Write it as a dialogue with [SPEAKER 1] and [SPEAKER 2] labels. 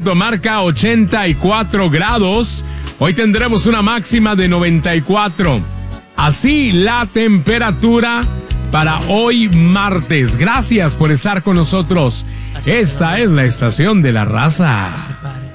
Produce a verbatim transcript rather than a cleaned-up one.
[SPEAKER 1] momento marca ochenta y cuatro grados. Hoy tendremos una máxima de noventa y cuatro. Así la temperatura para hoy martes. Gracias por estar con nosotros. Esta es la estación de la raza.